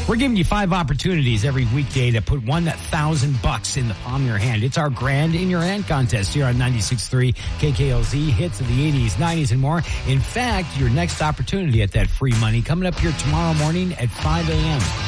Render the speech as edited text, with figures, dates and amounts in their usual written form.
We're giving you 5 opportunities every weekday to put $1,000 in the palm of your hand. It's our Grand in Your Hand contest here on 96.3 KKLZ, hits of the 80s, 90s, and more. In fact, your next opportunity at that free money coming up here tomorrow morning at 5 a.m.